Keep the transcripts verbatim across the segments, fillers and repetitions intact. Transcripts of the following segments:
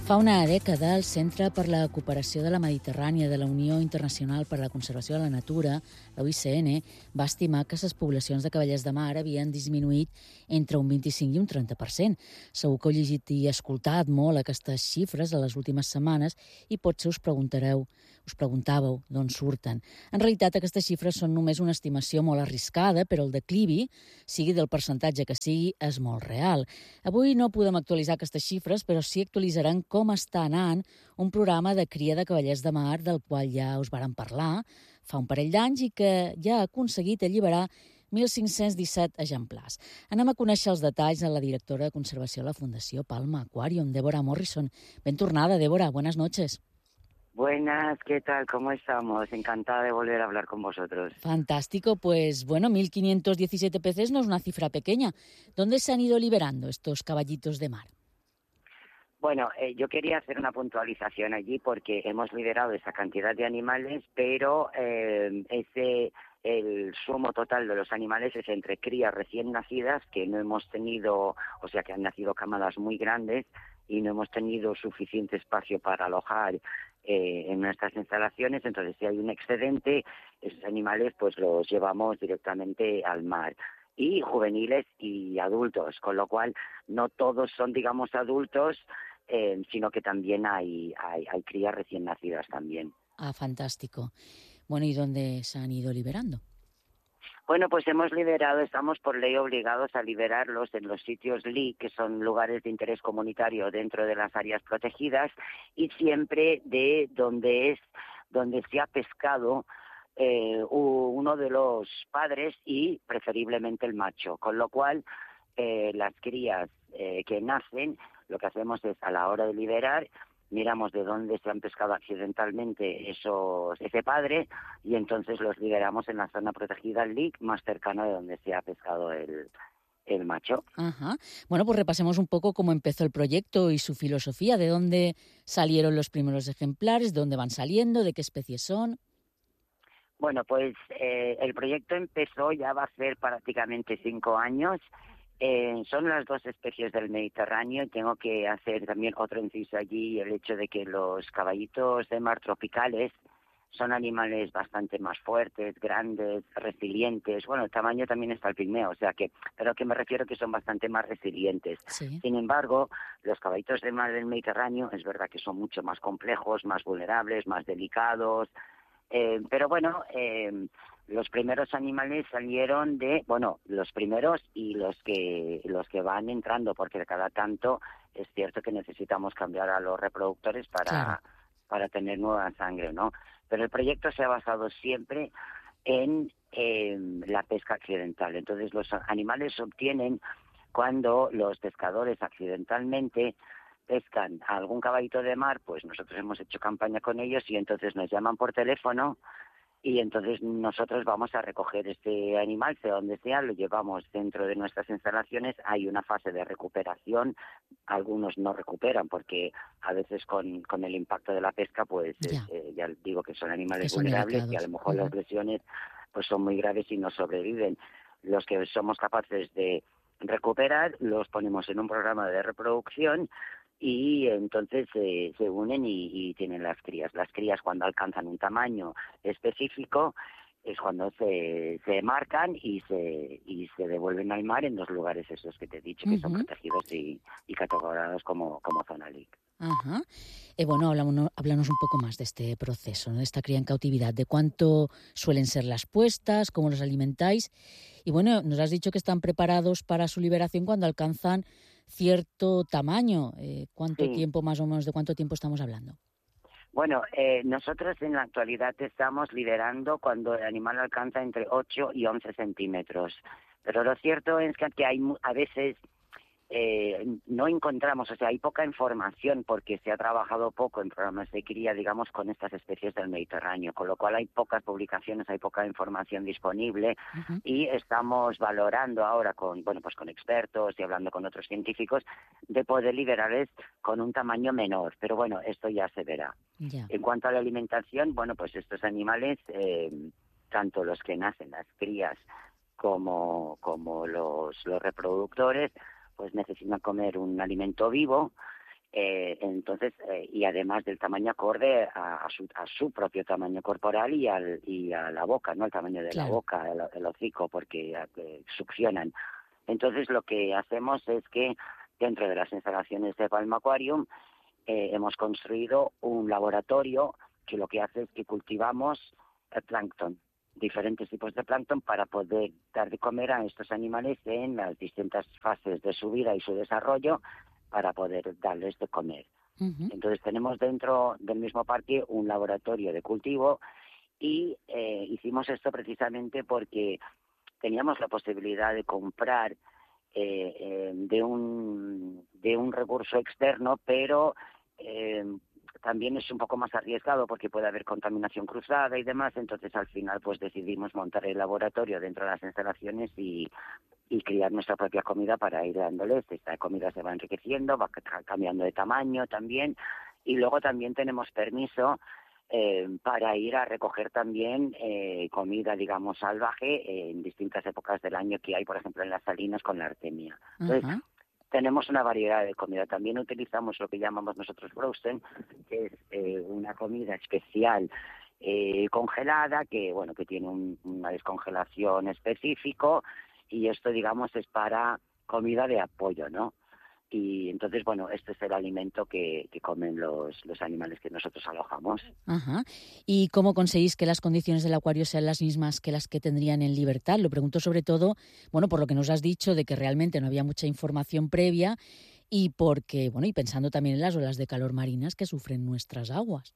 Fa una dècada, el Centre per la Cooperació de la Mediterrània de la Unió Internacional per a la Conservació de la Natura, la U I C N, va estimar que les poblacions de cavallers de mar havien disminuït entre un vint-i-cinc i un trenta per cent. Segur que heu llegit i escoltat molt aquestes xifres a les últimes setmanes i potser us preguntareu, us preguntàveu d'on surten. En realitat, aquestes xifres són només una estimació molt arriscada, però el declivi, sigui del percentatge que sigui, és molt real. Avui no podem actualitzar aquestes xifres, però sí actualitzaran com està anant un programa de cria de cavallers de mar del qual ja us vàrem parlar fa un parell d'anys i que ja ha aconseguit alliberar mil cinc-cents disset exemplars. Anem a conèixer els detalls a la directora de Conservació de la Fundació Palma Aquarium, Débora Morrison. Ben tornada, Débora. Buenas noches. Buenas, ¿qué tal? ¿Cómo estamos? Encantada de volver a hablar con vosotros. Fantástico. Pues bueno, mil quinientos diecisiete peces no es una cifra pequeña. ¿Dónde se han ido liberando estos caballitos de mar? Bueno, eh, yo quería hacer una puntualización allí porque hemos liberado esa cantidad de animales, pero eh, ese el sumo total de los animales es entre crías recién nacidas que no hemos tenido, o sea, que han nacido camadas muy grandes y no hemos tenido suficiente espacio para alojar eh, en nuestras instalaciones. Entonces, si hay un excedente, esos animales pues los llevamos directamente al mar. Y juveniles y adultos, con lo cual no todos son, digamos, adultos, eh, sino que también hay, hay, hay crías recién nacidas también. Ah, fantástico. Bueno, ¿y dónde se han ido liberando? Bueno, pues hemos liberado, estamos por ley obligados a liberarlos en los sitios L I, que son lugares de interés comunitario dentro de las áreas protegidas, y siempre de donde es, donde se ha pescado Eh, uno de los padres y preferiblemente el macho, con lo cual eh, las crías eh, que nacen, lo que hacemos es a la hora de liberar, miramos de dónde se han pescado accidentalmente esos ese padre y entonces los liberamos en la zona protegida L I C más cercana de donde se ha pescado el, el macho. Ajá. Bueno, pues repasemos un poco cómo empezó el proyecto y su filosofía, de dónde salieron los primeros ejemplares, de dónde van saliendo, de qué especies son. Bueno, pues eh, el proyecto empezó, ya va a ser prácticamente cinco años. Eh, son las dos especies del Mediterráneo. Tengo que hacer también otro inciso allí, el hecho de que los caballitos de mar tropicales son animales bastante más fuertes, grandes, resilientes. Bueno, el tamaño también está el pigmeo, o sea que, pero que me refiero que son bastante más resilientes. Sí. Sin embargo, los caballitos de mar del Mediterráneo es verdad que son mucho más complejos, más vulnerables, más delicados. Eh, pero bueno, eh, los primeros animales salieron de, bueno, los primeros y los que los que van entrando, porque cada tanto es cierto que necesitamos cambiar a los reproductores para, Claro. para tener nueva sangre, ¿no? Pero el proyecto se ha basado siempre en eh, la pesca accidental. Entonces los animales se obtienen cuando los pescadores accidentalmente pescan a algún caballito de mar, pues nosotros hemos hecho campaña con ellos y entonces nos llaman por teléfono y entonces nosotros vamos a recoger este animal, sea donde sea, lo llevamos dentro de nuestras instalaciones. Hay una fase de recuperación, algunos no recuperan porque a veces con, con el impacto de la pesca, pues Ya. eh, ya digo que son animales Que son vulnerables delicados. y a lo mejor Ujú. las lesiones pues son muy graves y no sobreviven. Los que somos capaces de recuperar los ponemos en un programa de reproducción y entonces eh, se unen y, y tienen las crías. Las crías cuando alcanzan un tamaño específico es cuando se, se marcan y se y se devuelven al mar en los lugares esos que te he dicho, que son Ujú. protegidos y, y catalogados como, como zona L I C. Ajá. Eh, bueno, háblanos, háblanos un poco más de este proceso, ¿no? De esta cría en cautividad, de cuánto suelen ser las puestas, cómo los alimentáis. Y bueno, nos has dicho que están preparados para su liberación cuando alcanzan cierto tamaño. Eh, ¿Cuánto Sí. tiempo, más o menos, de cuánto tiempo estamos hablando? Bueno, eh, nosotros en la actualidad estamos liberando cuando el animal alcanza entre ocho y once centímetros. Pero lo cierto es que aquí hay mu- a veces eh, no encontramos, o sea, hay poca información porque se ha trabajado poco en programas de cría, digamos, con estas especies del Mediterráneo, con lo cual hay pocas publicaciones, hay poca información disponible Ujú. y estamos valorando ahora con, bueno, pues con expertos y hablando con otros científicos de poder liberarles con un tamaño menor, pero bueno, esto ya se verá. Ya. En cuanto a la alimentación, bueno, pues estos animales, eh, tanto los que nacen, las crías, como, como los, los reproductores, pues necesitan comer un alimento vivo Eh, entonces, eh, y además del tamaño acorde a, a, su, a su propio tamaño corporal y, al, y a la boca, ¿no? El tamaño de Claro. la boca, el, el hocico, porque eh, succionan. Entonces, lo que hacemos es que dentro de las instalaciones de Palma Aquarium eh, hemos construido un laboratorio que lo que hace es que cultivamos el plancton, diferentes tipos de plancton para poder dar de comer a estos animales en las distintas fases de su vida y su desarrollo para poder darles de comer. Uh-huh. Entonces tenemos dentro del mismo parque un laboratorio de cultivo y eh, hicimos esto precisamente porque teníamos la posibilidad de comprar eh, eh, de un de un recurso externo, pero eh, también es un poco más arriesgado porque puede haber contaminación cruzada y demás. Entonces al final pues decidimos montar el laboratorio dentro de las instalaciones y, y criar nuestra propia comida para ir dándoles. Esta comida se va enriqueciendo, va cambiando de tamaño también, y luego también tenemos permiso Eh, para ir a recoger también eh, comida, digamos, salvaje eh, en distintas épocas del año que hay, por ejemplo, en las salinas con la artemia. Entonces, Uh-huh. tenemos una variedad de comida. También utilizamos lo que llamamos nosotros frozen, que es eh, una comida especial eh, congelada, que, bueno, que tiene un, una descongelación específico, y esto, digamos, es para comida de apoyo, ¿no? Y entonces, bueno, este es el alimento que, que comen los, los animales que nosotros alojamos. Ajá. ¿Y cómo conseguís que las condiciones del acuario sean las mismas que las que tendrían en libertad? Lo pregunto sobre todo, bueno, por lo que nos has dicho de que realmente no había mucha información previa y porque, bueno, y pensando también en las olas de calor marinas que sufren nuestras aguas.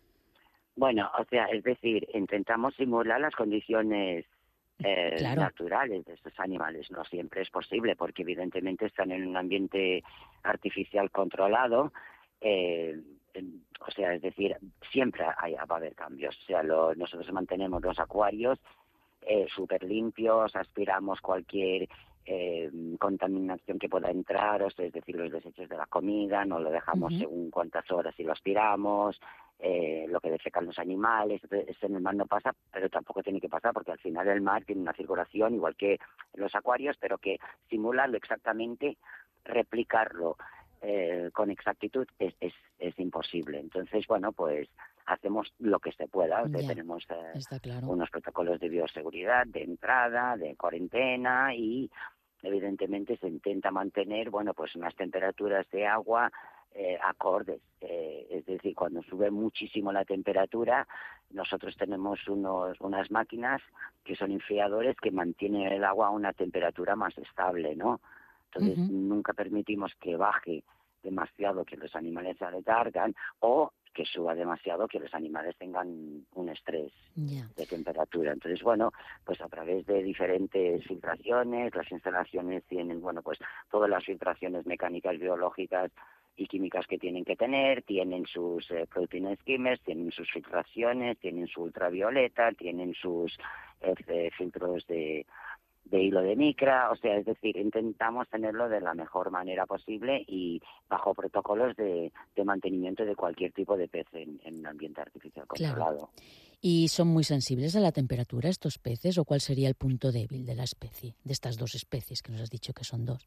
Bueno, o sea, es decir, intentamos simular las condiciones eh, Claro. naturales de estos animales. No siempre es posible porque evidentemente están en un ambiente artificial controlado. Eh, o sea, es decir, siempre hay, va a haber cambios. O sea, lo, nosotros mantenemos los acuarios eh, súper limpios, aspiramos cualquier eh, contaminación que pueda entrar, o sea, es decir, los desechos de la comida, no lo dejamos Uh-huh. según cuántas horas y lo aspiramos, eh, lo que defecan los animales. Entonces, en el mar no pasa, pero tampoco tiene que pasar, porque al final el mar tiene una circulación igual que en los acuarios, pero que simularlo exactamente, replicarlo eh, con exactitud es, es, es imposible. Entonces, bueno, pues hacemos lo que se pueda. O sea, Ya, tenemos eh, está claro. unos protocolos de bioseguridad, de entrada, de cuarentena, y evidentemente se intenta mantener, bueno, pues unas temperaturas de agua eh, acordes. Eh, es decir, cuando sube muchísimo la temperatura, nosotros tenemos unos, unas máquinas que son enfriadores que mantienen el agua a una temperatura más estable, ¿no? Entonces, Uh-huh. nunca permitimos que baje demasiado, que los animales se aletargan, o que suba demasiado, que los animales tengan un estrés Ya. de temperatura. Entonces, bueno, pues a través de diferentes filtraciones, las instalaciones tienen, bueno, pues todas las filtraciones mecánicas, biológicas y químicas que tienen que tener, tienen sus eh, protein skimmers, tienen sus filtraciones, tienen su ultravioleta, tienen sus eh, filtros de de hilo de micra, o sea, es decir, intentamos tenerlo de la mejor manera posible y bajo protocolos de, de mantenimiento de cualquier tipo de pez en, en un ambiente artificial Claro. controlado. ¿Y son muy sensibles a la temperatura estos peces o cuál sería el punto débil de la especie, de estas dos especies que nos has dicho que son dos?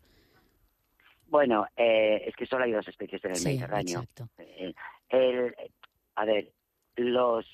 Bueno, eh, es que solo hay dos especies en el Sí, Mediterráneo. exacto. Eh, el, a ver, los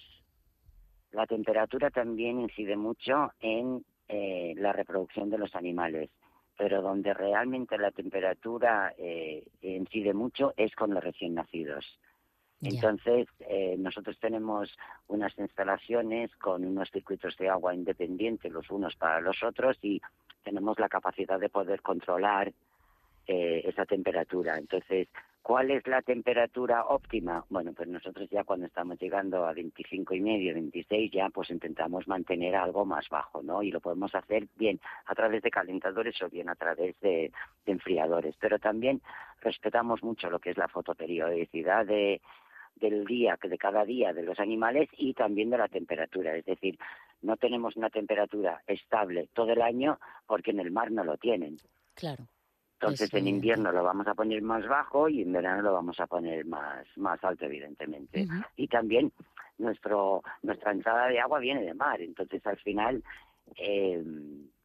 la temperatura también incide mucho en eh, la reproducción de los animales, pero donde realmente la temperatura eh, incide mucho es con los recién nacidos. Ya. Entonces, eh, nosotros tenemos unas instalaciones con unos circuitos de agua independientes los unos para los otros y tenemos la capacidad de poder controlar eh, esa temperatura. Entonces, ¿cuál es la temperatura óptima? Bueno, pues nosotros ya cuando estamos llegando a veinticinco y medio, veintiséis, ya pues intentamos mantener algo más bajo, ¿no? Y lo podemos hacer bien a través de calentadores o bien a través de, de enfriadores. Pero también respetamos mucho lo que es la fotoperiodicidad de, del día, de cada día de los animales y también de la temperatura. Es decir, no tenemos una temperatura estable todo el año porque en el mar no lo tienen. Claro. Entonces Es en evidente. invierno lo vamos a poner más bajo y en verano lo vamos a poner más más alto, evidentemente. Uh-huh. Y también nuestro nuestra entrada de agua viene de mar, entonces al final eh,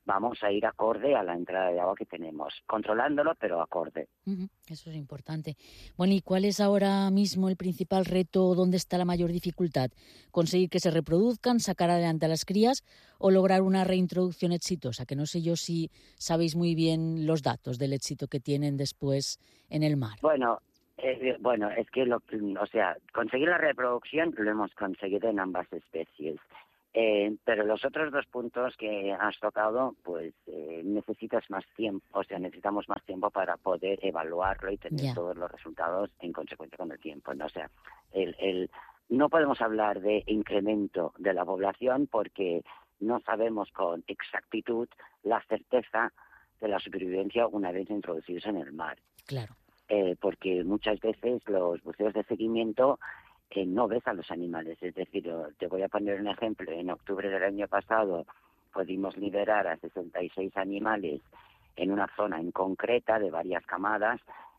vamos a ir acorde a la entrada de agua que tenemos, controlándolo, pero acorde. Uh-huh. Eso es importante. Bueno, ¿y cuál es ahora mismo el principal reto? ¿Dónde está la mayor dificultad? ¿Conseguir que se reproduzcan, sacar adelante a las crías o lograr una reintroducción exitosa? Que no sé yo si sabéis muy bien los datos del éxito que tienen después en el mar. Bueno, eh, bueno, es que, lo, o sea, conseguir la reproducción lo hemos conseguido en ambas especies. Eh, pero los otros dos puntos que has tocado, pues eh, necesitas más tiempo, o sea, necesitamos más tiempo para poder evaluarlo y tener yeah. todos los resultados en consecuencia con el tiempo, ¿no? O sea, el, el, no podemos hablar de incremento de la población porque no sabemos con exactitud la certeza de la supervivencia una vez introducidos en el mar. Claro. Eh, porque muchas veces los buceos de seguimiento que no ves a los animales. Es decir, te voy a poner un ejemplo. En octubre del año pasado pudimos liberar a sesenta y seis animales en una zona en concreta de varias camadas,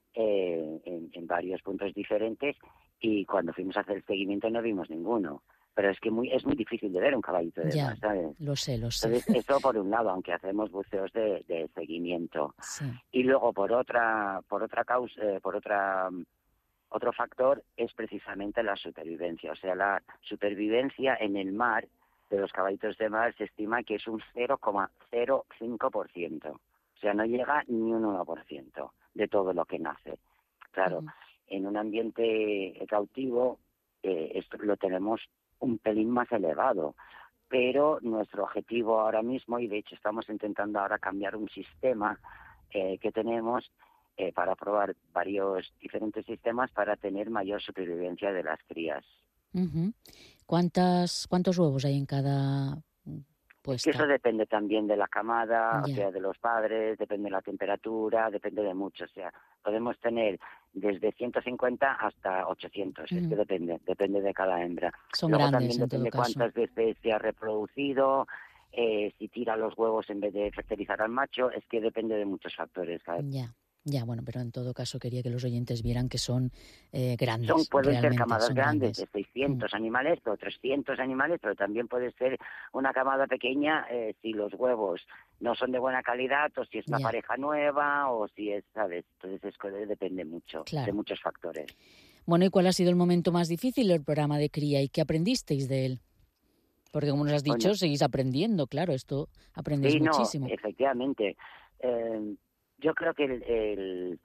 eh, en, en varios puntos diferentes, y cuando fuimos a hacer el seguimiento no vimos ninguno. Pero es que muy, es muy difícil de ver un caballito de ya, mar, ¿sabes? Lo sé, lo sé. Entonces, eso por un lado, aunque hacemos buceos de, de seguimiento. Sí. Y luego, por otra, por otra causa, eh, por otra... Otro factor es precisamente la supervivencia. O sea, la supervivencia en el mar de los caballitos de mar se estima que es un cero coma cero cinco por ciento. O sea, no llega ni un uno por ciento de todo lo que nace. Claro, uh-huh. en un ambiente cautivo eh, esto lo tenemos un pelín más elevado. Pero nuestro objetivo ahora mismo, y de hecho estamos intentando ahora cambiar un sistema eh, que tenemos, Eh, para probar varios diferentes sistemas para tener mayor supervivencia de las crías. Uh-huh. ¿Cuántas, ¿Cuántos huevos hay en cada puesta? Es que eso depende también de la camada, Ya. o sea, de los padres, depende de la temperatura, depende de mucho. O sea, podemos tener desde ciento cincuenta hasta ochocientos, uh-huh. es que depende, depende de cada hembra. Son Luego grandes, también depende en todo caso. cuántas veces se ha reproducido, eh, si tira los huevos en vez de fertilizar al macho, es que depende de muchos factores. ¿Sabes? Ya. Ya, bueno, pero en todo caso quería que los oyentes vieran que son eh, grandes. Son, pueden realmente, ser camadas son grandes, grandes. de seiscientos mm. animales o trescientos animales, pero también puede ser una camada pequeña eh, si los huevos no son de buena calidad o si es una ya. pareja nueva o si es, ¿sabes? Entonces es, depende mucho claro. de muchos factores. Bueno, ¿y cuál ha sido el momento más difícil del programa de cría y qué aprendisteis de él? Porque como nos has dicho, bueno, seguís aprendiendo, claro, esto aprendes sí, muchísimo. No, efectivamente. Eh, yo creo que el... el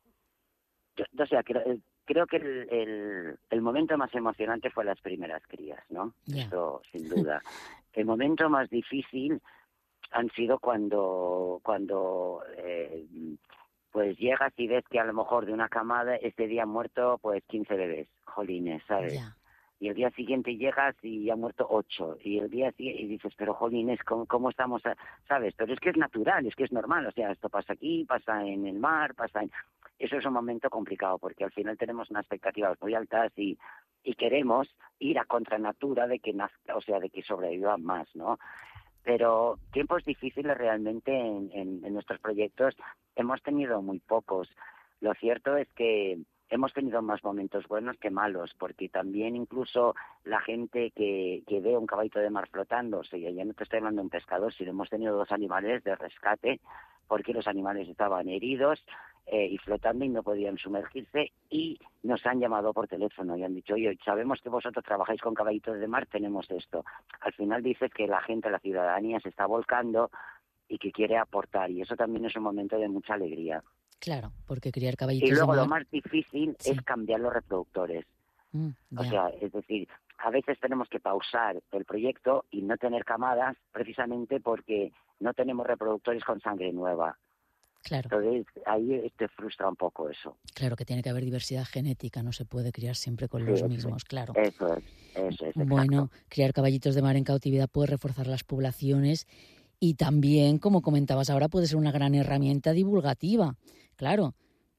Yo, o sea, creo, creo que el, el, el momento más emocionante fue las primeras crías, ¿no? Yeah. Esto, sin duda. El momento más difícil han sido cuando, cuando eh, pues llegas y ves que a lo mejor de una camada este día han muerto pues quince bebés, jolines, ¿sabes? Yeah. Y el día siguiente llegas y han muerto ocho. Y el día siguiente y dices, pero jolines, ¿cómo, cómo estamos? A... ¿Sabes? Pero es que es natural, es que es normal. O sea, esto pasa aquí, pasa en el mar, pasa en... Eso es un momento complicado porque al final tenemos unas expectativas muy altas y, y queremos ir a contra natura de que nazca, o sea, de que sobrevivan más, ¿no? Pero tiempos difíciles realmente en, en, en nuestros proyectos hemos tenido muy pocos. Lo cierto es que hemos tenido más momentos buenos que malos, porque también incluso la gente que, que ve un caballito de mar flotando, o sea, ya no te estoy hablando de un pescador, sino hemos tenido dos animales de rescate, porque los animales estaban heridos eh, y flotando y no podían sumergirse, y nos han llamado por teléfono y han dicho, oye, sabemos que vosotros trabajáis con caballitos de mar, tenemos esto. Al final dices que la gente, la ciudadanía se está volcando y que quiere aportar, y eso también es un momento de mucha alegría. Claro, porque criar caballitos Y luego de mar... lo más difícil sí. es cambiar los reproductores. Mm, o sea, es decir, a veces tenemos que pausar el proyecto y no tener camadas precisamente porque no tenemos reproductores con sangre nueva. Claro. Entonces, ahí te frustra un poco eso. Claro, que tiene que haber diversidad genética, no se puede criar siempre con sí, los eso mismos, es, claro. Eso es, eso es, Bueno, exacto. criar caballitos de mar en cautividad puede reforzar las poblaciones y también, como comentabas ahora, puede ser una gran herramienta divulgativa, claro.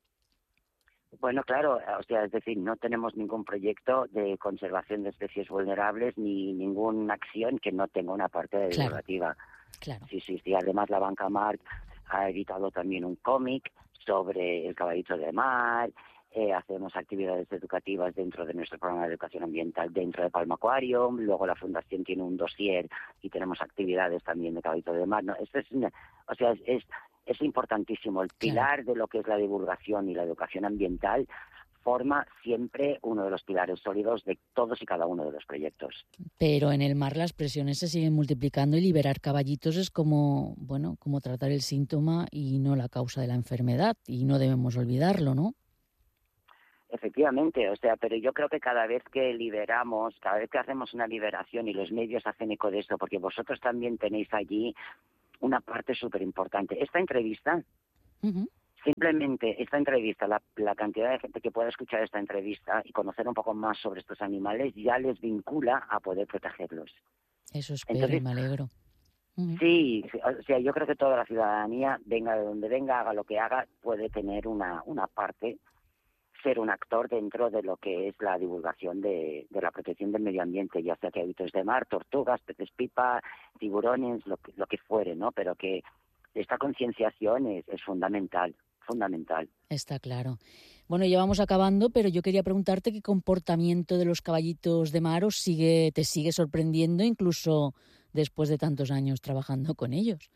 Bueno, claro, o sea, es decir, no tenemos ningún proyecto de conservación de especies vulnerables ni ninguna acción que no tenga una parte divulgativa. Claro, claro. Sí, sí, sí. Además, la Banca Marc ha editado también un cómic sobre el caballito de mar. Eh, hacemos actividades educativas dentro de nuestro programa de educación ambiental dentro de Palma Aquarium. Luego la fundación tiene un dossier y tenemos actividades también de caballito de mar. ¿No? Esto es, una, o sea, es, es, es importantísimo. El pilar claro. de lo que es la divulgación y la educación ambiental forma siempre uno de los pilares sólidos de todos y cada uno de los proyectos. Pero en el mar las presiones se siguen multiplicando y liberar caballitos es como, bueno, como tratar el síntoma y no la causa de la enfermedad, y no debemos olvidarlo, ¿no? Efectivamente, o sea, pero yo creo que cada vez que liberamos, cada vez que hacemos una liberación y los medios hacen eco de esto, porque vosotros también tenéis allí una parte súper importante. Esta entrevista, uh-huh. simplemente esta entrevista, la, la cantidad de gente que pueda escuchar esta entrevista y conocer un poco más sobre estos animales ya les vincula a poder protegerlos. Eso espero. Entonces, y me alegro. Uh-huh. Sí, o sea, yo creo que toda la ciudadanía, venga de donde venga, haga lo que haga, puede tener una, una parte, ser un actor dentro de lo que es la divulgación de, de la protección del medio ambiente, ya sea que hábitos de mar, tortugas, peces pipa, tiburones, lo que, lo que fuere, ¿no? Pero que esta concienciación es, es fundamental, fundamental. Está claro. Bueno, ya vamos acabando, pero yo quería preguntarte qué comportamiento de los caballitos de mar os sigue, te sigue sorprendiendo incluso después de tantos años trabajando con ellos.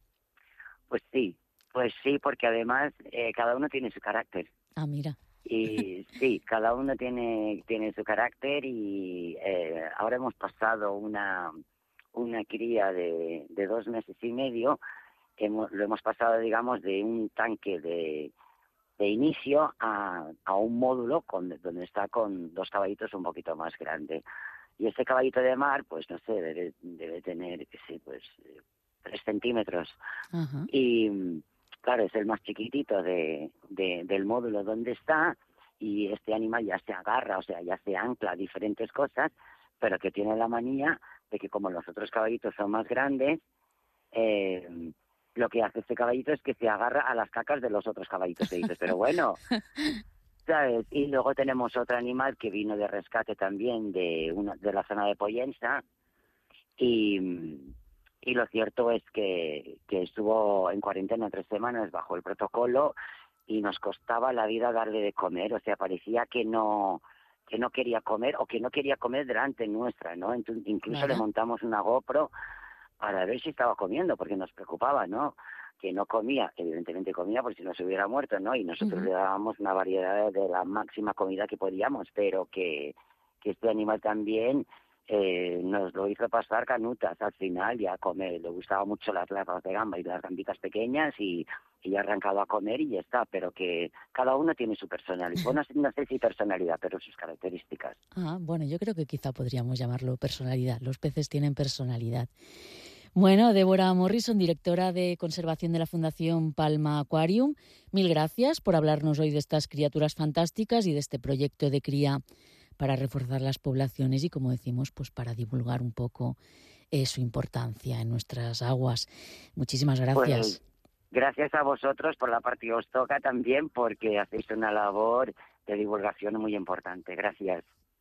Pues sí, pues sí, porque además eh, cada uno tiene su carácter. Ah, mira. Y sí, cada uno tiene tiene su carácter y eh, ahora hemos pasado una una cría de, de dos meses y medio, que hemos, lo hemos pasado, digamos, de un tanque de, de inicio a, a un módulo con, donde está con dos caballitos un poquito más grande. Y este caballito de mar, pues no sé, debe, debe tener, que sé, pues tres centímetros. Uh-huh. Y claro, es el más chiquitito de, de, del módulo donde está, y este animal ya se agarra, o sea, ya se ancla a diferentes cosas, pero que tiene la manía de que como los otros caballitos son más grandes, eh, lo que hace este caballito es que se agarra a las cacas de los otros caballitos que dices, pero bueno, ¿sabes? Y luego tenemos otro animal que vino de rescate también de, una, de la zona de Pollensa, y... Y lo cierto es que, que estuvo en cuarentena tres semanas bajo el protocolo y nos costaba la vida darle de comer. O sea, parecía que no que no quería comer o que no quería comer delante nuestra, ¿no? Entonces, incluso ¿Vale? le montamos una GoPro para ver si estaba comiendo, porque nos preocupaba, ¿no? Que no comía, evidentemente comía por si no se hubiera muerto, ¿no? Y nosotros uh-huh. le dábamos una variedad de la máxima comida que podíamos, pero que, que este animal también... Eh, nos lo hizo pasar canutas al final, ya comer, le gustaba mucho las lapas de gamba y las gambitas pequeñas y, y ya arrancado a comer y ya está, pero que cada uno tiene su personalidad, bueno, no sé si personalidad, pero sus características. Ah, bueno, yo creo que quizá podríamos llamarlo personalidad, los peces tienen personalidad. Bueno, Débora Morrison, directora de conservación de la Fundación Palma Aquarium, mil gracias por hablarnos hoy de estas criaturas fantásticas y de este proyecto de cría para reforzar las poblaciones y, como decimos, pues para divulgar un poco eh, su importancia en nuestras aguas. Muchísimas gracias. Pues, gracias a vosotros por la parte que os toca también, porque hacéis una labor de divulgación muy importante. Gracias.